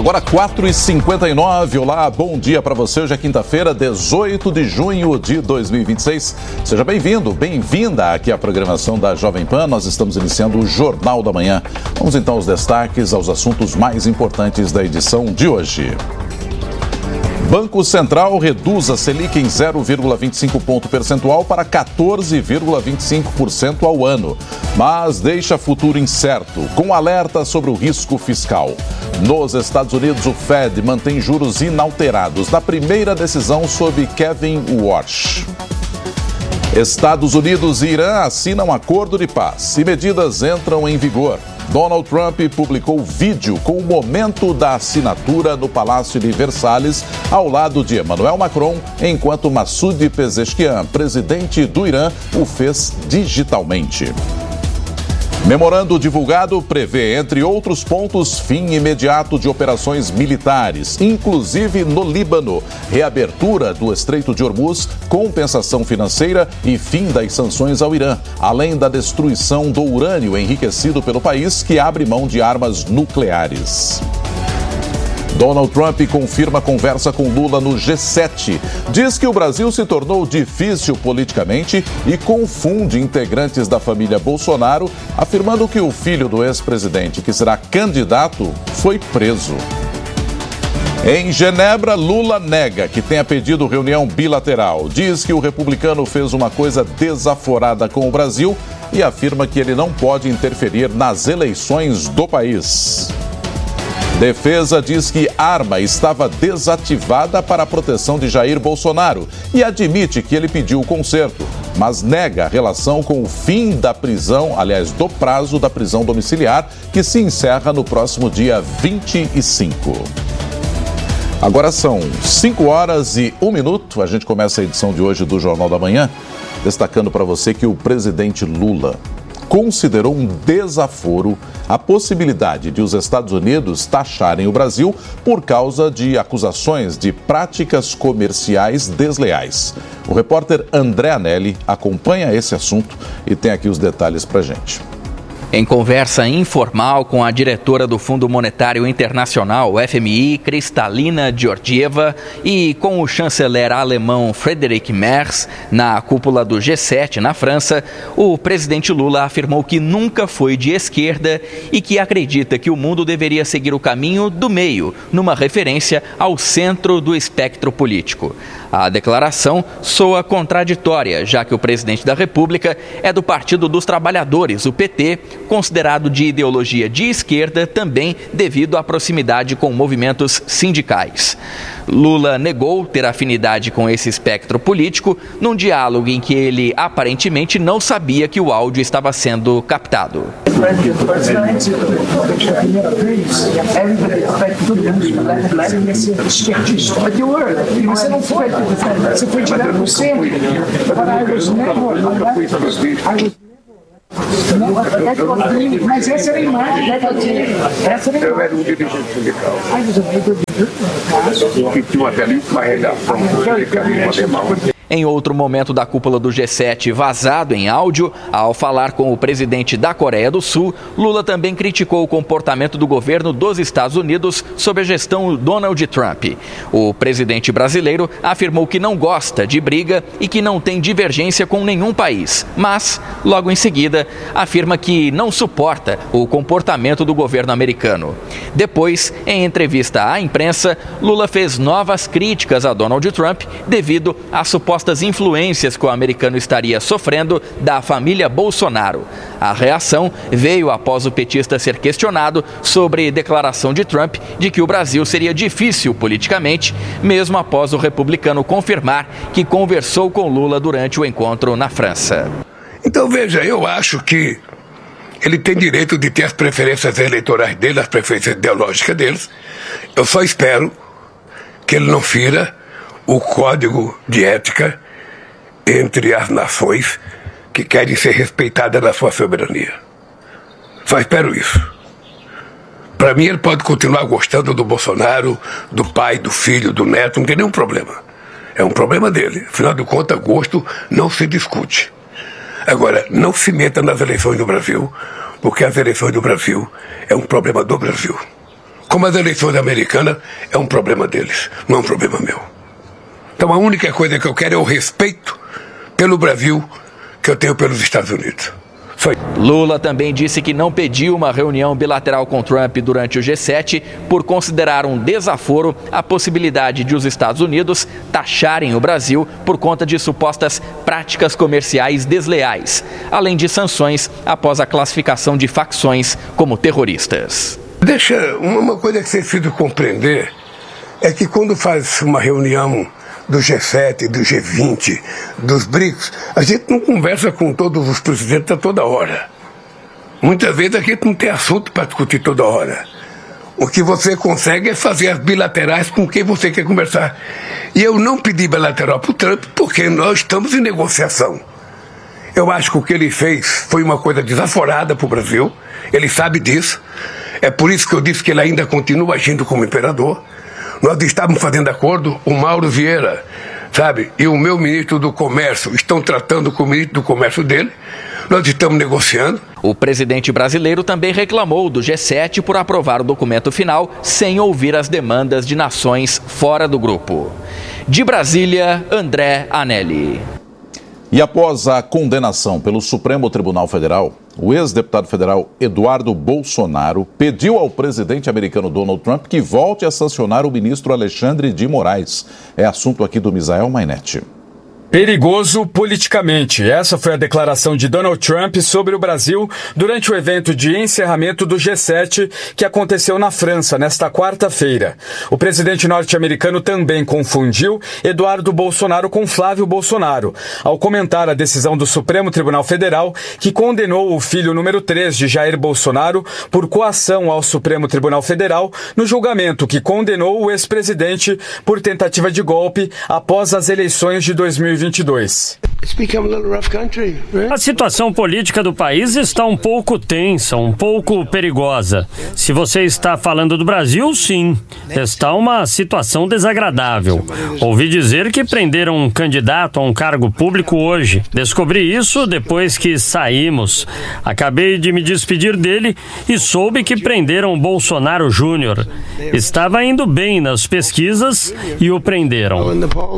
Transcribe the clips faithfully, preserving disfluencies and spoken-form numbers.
Agora quatro e cinquenta e nove, olá, bom dia para você. Hoje é quinta-feira, dezoito de junho de dois mil e vinte e seis. Seja bem-vindo, bem-vinda aqui à programação da Jovem Pan. Nós estamos iniciando o Jornal da Manhã. Vamos então aos destaques, aos assuntos mais importantes da edição de hoje. Banco Central reduz a Selic em zero vírgula vinte e cinco ponto percentual para quatorze vírgula vinte e cinco por cento ao ano, mas deixa futuro incerto, com alerta sobre o risco fiscal. Nos Estados Unidos, o Fed mantém juros inalterados na primeira decisão sob Kevin Warsh. Estados Unidos e Irã assinam acordo de paz e medidas entram em vigor. Donald Trump publicou vídeo com o momento da assinatura no Palácio de Versalhes, ao lado de Emmanuel Macron, enquanto Massoud Pezeshkian, presidente do Irã, o fez digitalmente. Memorando divulgado prevê, entre outros pontos, fim imediato de operações militares, inclusive no Líbano, reabertura do Estreito de Hormuz, compensação financeira e fim das sanções ao Irã, além da destruição do urânio enriquecido pelo país que abre mão de armas nucleares. Donald Trump confirma conversa com Lula no G sete. Diz que o Brasil se tornou difícil politicamente e confunde integrantes da família Bolsonaro, afirmando que o filho do ex-presidente, que será candidato, foi preso. Em Genebra, Lula nega que tenha pedido reunião bilateral. Diz que o republicano fez uma coisa desaforada com o Brasil e afirma que ele não pode interferir nas eleições do país. Defesa diz que arma estava desativada para a proteção de Jair Bolsonaro e admite que ele pediu o conserto, mas nega a relação com o fim da prisão, aliás, do prazo da prisão domiciliar, que se encerra no próximo dia vinte e cinco. Agora são cinco horas e um minuto. A gente começa a edição de hoje do Jornal da Manhã, destacando para você que o presidente Lula considerou um desaforo a possibilidade de os Estados Unidos taxarem o Brasil por causa de acusações de práticas comerciais desleais. O repórter André Anelli acompanha esse assunto e tem aqui os detalhes para a gente. Em conversa informal com a diretora do Fundo Monetário Internacional, o F M I, Kristalina Georgieva, e com o chanceler alemão Friedrich Merz, na cúpula do G sete na França, o presidente Lula afirmou que nunca foi de esquerda e que acredita que o mundo deveria seguir o caminho do meio, numa referência ao centro do espectro político. A declaração soa contraditória, já que o presidente da República é do Partido dos Trabalhadores, o P T, considerado de ideologia de esquerda também devido à proximidade com movimentos sindicais. Lula negou ter afinidade com esse espectro político num diálogo em que ele aparentemente não sabia que o áudio estava sendo captado. Você foi direto no centro. Mas essa era a imagem. Essa era a imagem. Eu era um dirigente sindical. Que tinha uma belíssima redação sindical. Em outro momento da cúpula do G sete, vazado em áudio, ao falar com o presidente da Coreia do Sul, Lula também criticou o comportamento do governo dos Estados Unidos sob a gestão Donald Trump. O presidente brasileiro afirmou que não gosta de briga e que não tem divergência com nenhum país, mas, logo em seguida, afirma que não suporta o comportamento do governo americano. Depois, em entrevista à imprensa, Lula fez novas críticas a Donald Trump devido à suposta influências que o americano estaria sofrendo da família Bolsonaro. A reação veio após o petista ser questionado sobre declaração de Trump de que o Brasil seria difícil politicamente, mesmo após o republicano confirmar que conversou com Lula durante o encontro na França. Então veja, eu acho que ele tem direito de ter as preferências eleitorais dele, as preferências ideológicas deles. Eu só espero que ele não fira o código de ética entre as nações que querem ser respeitadas na sua soberania. Só espero isso. Para mim, ele pode continuar gostando do Bolsonaro, do pai, do filho, do neto, não tem nenhum problema. É um problema dele. Afinal de contas, gosto não se discute. Agora, não se meta nas eleições do Brasil, porque as eleições do Brasil é um problema do Brasil. como as eleições americanas, é um problema deles, não é um problema meu. Então a única coisa que eu quero é o respeito pelo Brasil que eu tenho pelos Estados Unidos. Foi. Lula também disse que não pediu uma reunião bilateral com Trump durante o G sete por considerar um desaforo a possibilidade de os Estados Unidos taxarem o Brasil por conta de supostas práticas comerciais desleais, além de sanções após a classificação de facções como terroristas. Deixa uma coisa que vocês precisam compreender é que quando faz uma reunião do G sete, do G vinte, dos BRICS, a gente não conversa com todos os presidentes a toda hora. Muitas vezes a gente não tem assunto para discutir toda hora. O que você consegue é fazer as bilaterais com quem você quer conversar. E eu não pedi bilateral para o Trump porque nós estamos em negociação. Eu acho que o que ele fez foi uma coisa desaforada para o Brasil. Ele sabe disso. É por isso que eu disse que ele ainda continua agindo como imperador. Nós estávamos fazendo acordo, o Mauro Vieira, sabe, e o meu ministro do Comércio estão tratando com o ministro do Comércio dele. Nós estamos negociando. O presidente brasileiro também reclamou do G sete por aprovar o documento final sem ouvir as demandas de nações fora do grupo. De Brasília, André Anelli. E após a condenação pelo Supremo Tribunal Federal, o ex-deputado federal Eduardo Bolsonaro pediu ao presidente americano Donald Trump que volte a sancionar o ministro Alexandre de Moraes. É assunto aqui do Misael Mainetti. Perigoso politicamente. Essa foi a declaração de Donald Trump sobre o Brasil durante o evento de encerramento do G sete que aconteceu na França nesta quarta-feira. O presidente norte-americano também confundiu Eduardo Bolsonaro com Flávio Bolsonaro, ao comentar a decisão do Supremo Tribunal Federal que condenou o filho número três de Jair Bolsonaro por coação ao Supremo Tribunal Federal no julgamento que condenou o ex-presidente por tentativa de golpe após as eleições de dois mil e vinte e dois. A situação política do país está um pouco tensa, um pouco perigosa. Se você está falando do Brasil, sim, está uma situação desagradável. Ouvi dizer que prenderam um candidato a um cargo público hoje. Descobri isso depois que saímos. Acabei de me despedir dele e soube que prenderam Bolsonaro Júnior. Estava indo bem nas pesquisas e o prenderam.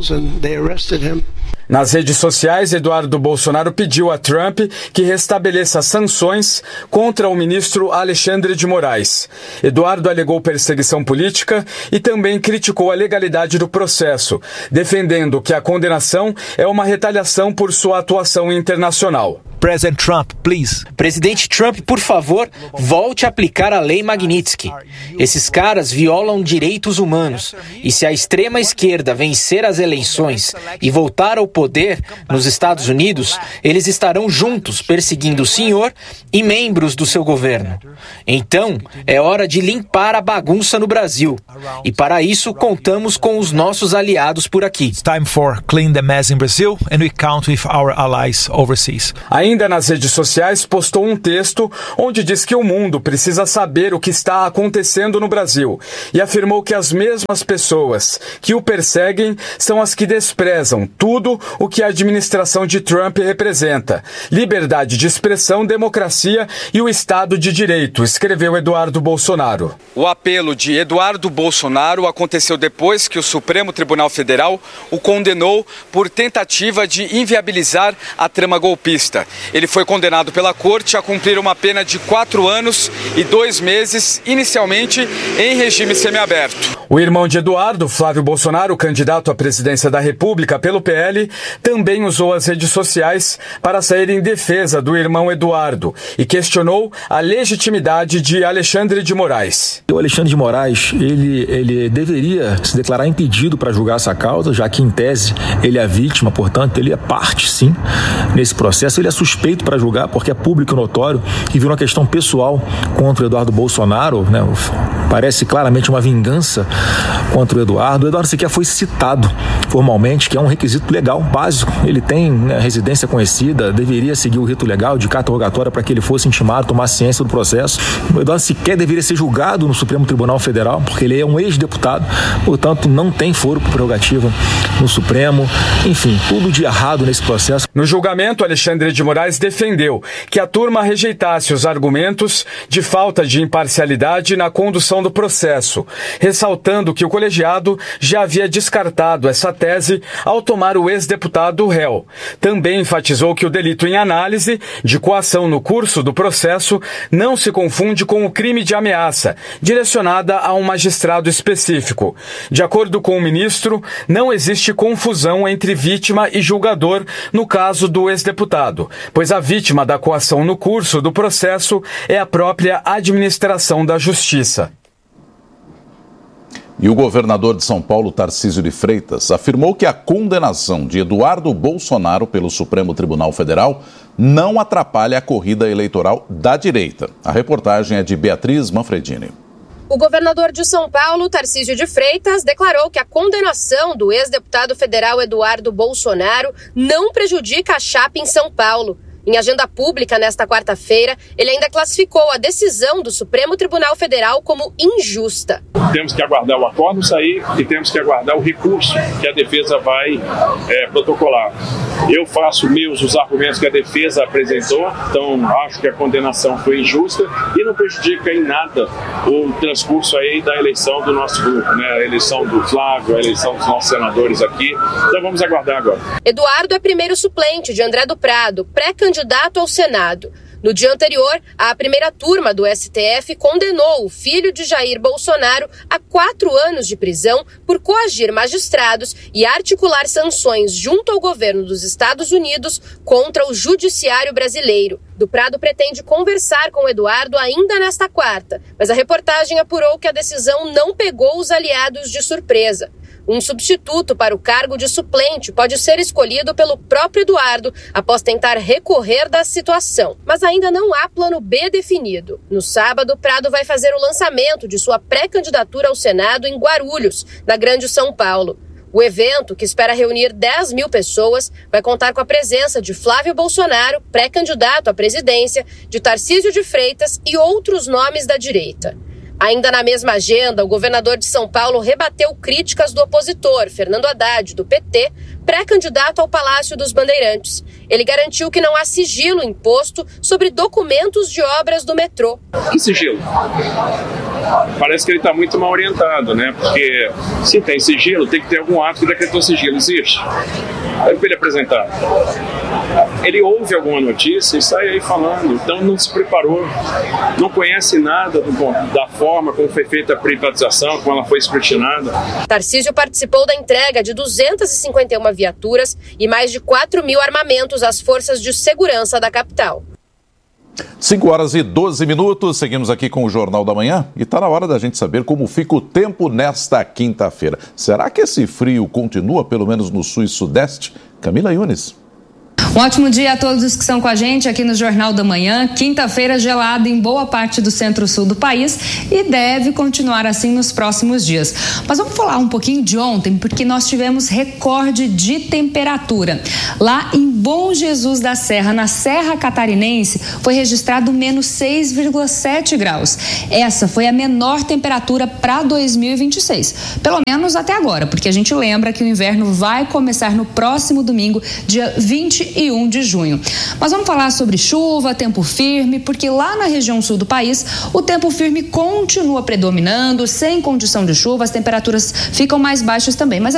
Nas redes sociais, Eduardo Bolsonaro pediu a Trump que restabeleça sanções contra o ministro Alexandre de Moraes. Eduardo alegou perseguição política e também criticou a legalidade do processo, defendendo que a condenação é uma retaliação por sua atuação internacional. President Trump, please. Presidente Trump, por favor, volte a aplicar a lei Magnitsky. Esses caras violam direitos humanos. E se a extrema-esquerda vencer as eleições e voltar ao poder nos Estados Unidos, eles estarão juntos perseguindo o senhor e membros do seu governo. Então, é hora de limpar a bagunça no Brasil. E para isso, contamos com os nossos aliados por aqui. It's time for clean the mess in Brazil and we count with our allies overseas. Ainda nas redes sociais, postou um texto onde diz que o mundo precisa saber o que está acontecendo no Brasil e afirmou que as mesmas pessoas que o perseguem são as que desprezam tudo o que a administração de Trump representa: liberdade de expressão, democracia e o Estado de Direito, escreveu Eduardo Bolsonaro. O apelo de Eduardo Bolsonaro aconteceu depois que o Supremo Tribunal Federal o condenou por tentativa de inviabilizar a trama golpista. Ele foi condenado pela corte a cumprir uma pena de quatro anos e dois meses, inicialmente em regime semiaberto. O irmão de Eduardo, Flávio Bolsonaro, candidato à presidência da República pelo P L, também usou as redes sociais para sair em defesa do irmão Eduardo e questionou a legitimidade de Alexandre de Moraes. O Alexandre de Moraes, ele, ele deveria se declarar impedido para julgar essa causa, já que, em tese, ele é vítima, portanto, ele é parte, sim, nesse processo. Ele é suspeito para julgar, porque é público e notório, e virou uma questão pessoal contra o Eduardo Bolsonaro, né? Parece claramente uma vingança contra o Eduardo. O Eduardo sequer foi citado formalmente, que é um requisito legal, básico. Ele tem, né, residência conhecida, deveria seguir o rito legal de carta rogatória para que ele fosse intimado, tomar ciência do processo. O Eduardo sequer deveria ser julgado no Supremo Tribunal Federal, porque ele é um ex-deputado, portanto não tem foro por prerrogativa no Supremo. Enfim, tudo de errado nesse processo. No julgamento, Alexandre de Moraes Moraes defendeu que a turma rejeitasse os argumentos de falta de imparcialidade na condução do processo, ressaltando que o colegiado já havia descartado essa tese ao tomar o ex-deputado réu. Também enfatizou que o delito em análise, de coação no curso do processo, não se confunde com o crime de ameaça, direcionada a um magistrado específico. De acordo com o ministro, não existe confusão entre vítima e julgador no caso do ex-deputado, pois a vítima da coação no curso do processo é a própria administração da Justiça. E o governador de São Paulo, Tarcísio de Freitas, afirmou que a condenação de Eduardo Bolsonaro pelo Supremo Tribunal Federal não atrapalha a corrida eleitoral da direita. A reportagem é de Beatriz Manfredini. O governador de São Paulo, Tarcísio de Freitas, declarou que a condenação do ex-deputado federal Eduardo Bolsonaro não prejudica a chapa em São Paulo. Em agenda pública nesta quarta-feira, ele ainda classificou a decisão do Supremo Tribunal Federal como injusta. Temos que aguardar o acordo sair e temos que aguardar o recurso que a defesa vai é, protocolar. Eu faço meus os argumentos que a defesa apresentou, então acho que a condenação foi injusta e não prejudica em nada o transcurso aí da eleição do nosso grupo, né? A eleição do Flávio, a eleição dos nossos senadores aqui. Então vamos aguardar agora. Eduardo é primeiro suplente de André do Prado, pré-candidato candidato ao Senado. No dia anterior, a primeira turma do S T F condenou o filho de Jair Bolsonaro a quatro anos de prisão por coagir magistrados e articular sanções junto ao governo dos Estados Unidos contra o judiciário brasileiro. Do Prado pretende conversar com Eduardo ainda nesta quarta, mas a reportagem apurou que a decisão não pegou os aliados de surpresa. Um substituto para o cargo de suplente pode ser escolhido pelo próprio Eduardo após tentar recorrer da situação. Mas ainda não há plano B definido. No sábado, Prado vai fazer o lançamento de sua pré-candidatura ao Senado em Guarulhos, na Grande São Paulo. O evento, que espera reunir dez mil pessoas, vai contar com a presença de Flávio Bolsonaro, pré-candidato à presidência, de Tarcísio de Freitas e outros nomes da direita. Ainda na mesma agenda, o governador de São Paulo rebateu críticas do opositor, Fernando Haddad, do P T, pré-candidato ao Palácio dos Bandeirantes. Ele garantiu que não há sigilo imposto sobre documentos de obras do metrô. Que sigilo? Parece que ele está muito mal orientado, né? Porque se tem sigilo, tem que ter algum ato que decretou sigilo. Existe. Aí para ele apresentar. Ele ouve alguma notícia e sai aí falando. Então não se preparou, não conhece nada do, da forma como foi feita a privatização, como ela foi escrutinada. Tarcísio participou da entrega de duzentas e cinquenta e uma viaturas e mais de quatro mil armamentos às forças de segurança da capital. cinco horas e doze minutos, seguimos aqui com o Jornal da Manhã e está na hora da gente saber como fica o tempo nesta quinta-feira. Será que esse frio continua, pelo menos no sul e sudeste? Camila Yunes. Um ótimo dia a todos os que estão com a gente aqui no Jornal da Manhã. Quinta-feira gelada em boa parte do centro-sul do país e deve continuar assim nos próximos dias. Mas vamos falar um pouquinho de ontem, porque nós tivemos recorde de temperatura. Lá em Bom Jesus da Serra, na Serra Catarinense, foi registrado menos seis vírgula sete graus. Essa foi a menor temperatura para dois mil e vinte e seis. Pelo menos até agora, porque a gente lembra que o inverno vai começar no próximo domingo, dia vinte e um de junho. Mas vamos falar sobre chuva, tempo firme, porque lá na região sul do país, o tempo firme continua predominando, sem condição de chuva, as temperaturas ficam mais baixas também. Mas